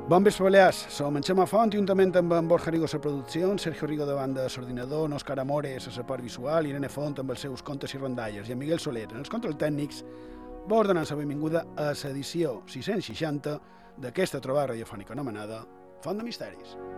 Bon vespre, Balears. Som en Xema Font, juntament amb en Borja Rigo a la producció, en Sergio Rigo davant de l'ordinador, en Òscar Amores a la part visual, Irene Font amb els seus contes i rondalles i en Miguel Soler en els controls tècnics, vos donant la benvinguda a l'edició 660 d'aquesta trobada radiofònica anomenada Font de Misteris.